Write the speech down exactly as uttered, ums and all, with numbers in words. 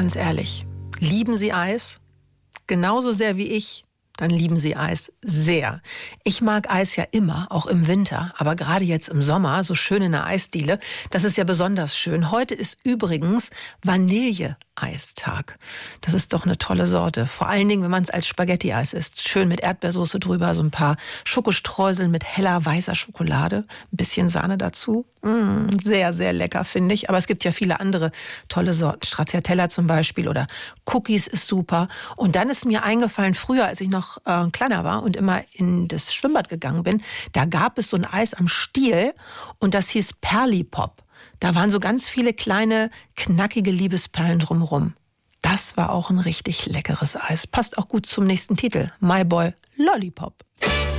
ganz ehrlich, lieben Sie Eis? Genauso sehr wie ich? Dann lieben Sie Eis sehr. Ich mag Eis ja immer, auch im Winter, aber gerade jetzt im Sommer, so schön in der Eisdiele, das ist ja besonders schön. Heute ist übrigens Vanille-Eistag. Das ist doch eine tolle Sorte. Vor allen Dingen, wenn man es als Spaghetti-Eis isst. Schön mit Erdbeersoße drüber, so ein paar Schokostreuseln mit heller weißer Schokolade, ein bisschen Sahne dazu. Mm, sehr, sehr lecker, finde ich. Aber es gibt ja viele andere tolle Sorten. Stracciatella zum Beispiel oder Cookies ist super. Und dann ist mir eingefallen, früher, als ich noch äh, kleiner war und immer in das Schwimmbad gegangen bin, da gab es so ein Eis am Stiel und das hieß Perlipop. Da waren so ganz viele kleine, knackige Liebesperlen drumherum. Das war auch ein richtig leckeres Eis. Passt auch gut zum nächsten Titel. My Boy Lollipop.